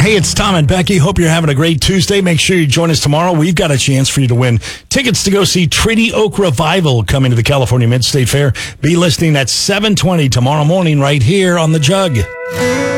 Hey, it's Tom and Becky. Hope you're having a great Tuesday. Make sure you join us tomorrow. We've got a chance for you to win tickets to go see Treaty Oak Revival coming to the California Mid-State Fair. Be listening at 7:20 tomorrow morning right here on The Jug.